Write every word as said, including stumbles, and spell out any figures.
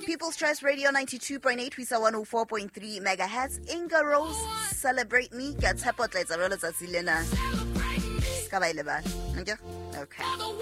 People's Choice Radio ninety-two point eight, we saw one oh four point three megahertz. Inga Rose, Celebrate Me. Get support later. Okay.